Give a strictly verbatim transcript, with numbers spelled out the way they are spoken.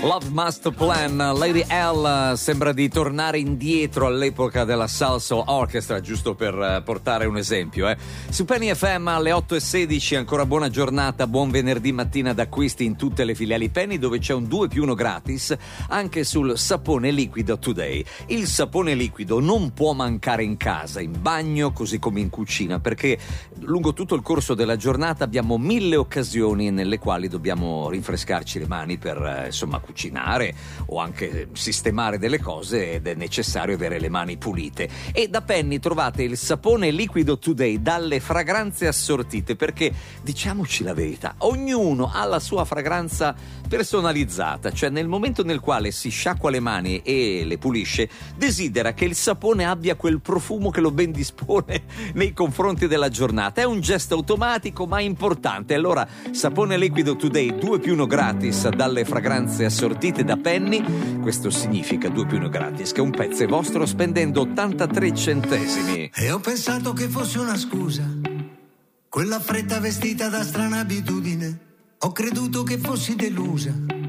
Love Master Plan. Lady L sembra di tornare indietro all'epoca della Salsa Orchestra, giusto per portare un esempio. Eh. Su Penny F M alle otto e sedici, ancora buona giornata, buon venerdì mattina d'acquisti in tutte le filiali Penny, dove c'è un due più uno gratis anche sul sapone liquido Today. Il sapone liquido non può mancare in casa, in bagno, così come in cucina, perché lungo tutto il corso della giornata abbiamo mille occasioni nelle quali dobbiamo rinfrescarci le mani per, insomma, cucinare o anche sistemare delle cose, ed è necessario avere le mani pulite. E da Penny trovate il sapone liquido Today dalle fragranze assortite, perché diciamoci la verità, ognuno ha la sua fragranza personalizzata, cioè nel momento nel quale si sciacqua le mani e le pulisce desidera che il sapone abbia quel profumo che lo ben dispone nei confronti della giornata. È un gesto automatico ma importante. Allora, sapone liquido Today due più uno gratis dalle fragranze assortite da Penny. Questo significa due più uno gratis, che un pezzo è vostro spendendo ottantatré centesimi. E ho pensato che fosse una scusa, quella fretta vestita da strana abitudine. Ho creduto che fossi delusa,